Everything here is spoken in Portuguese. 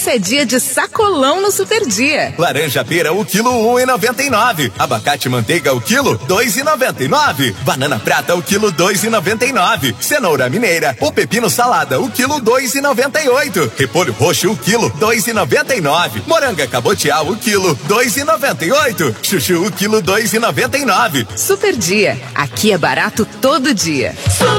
é dia de sacolão no Super Dia. Laranja pera o quilo 1,99. Abacate manteiga o quilo 2,99. Banana prata o quilo 2,99. Cenoura mineira ou pepino salada o quilo 2,98. Repolho roxo o quilo 2,99. Moranga cabotial o quilo 2,98. Chuchu o quilo 2,99. Super Dia, aqui é barato todo dia.